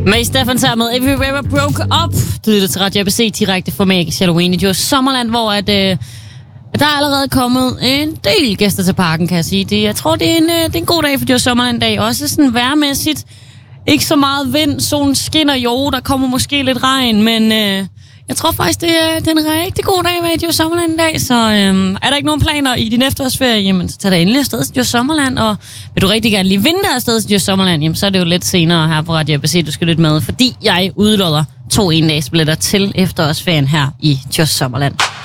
Med Stefan sammen med If You Ever Broke Up. Du lytter til Radio ABC direkte fra Magisk Halloween i Djurs Sommerland, hvor der er allerede kommet en del gæster til parken, kan jeg sige. Jeg tror, det er en god dag for Djurs Sommerland dag. Også sådan vejrmæssigt. Ikke så meget vind, solen skinner. Jo, der kommer måske lidt regn, men jeg tror faktisk, det er en rigtig god dag med Djurs Sommerland i dag. Så er der ikke nogen planer i din efterårsferie, jamen så tag dig endelig afsted til Djurs Sommerland. Og vil du rigtig gerne lige vinter afsted til Djurs Sommerland, jamen så er det jo lidt senere her på Radio ABC, du skal lytte med. Fordi jeg udlodder 2 endagsbilletter til efterårsferien her i Djurs Sommerland.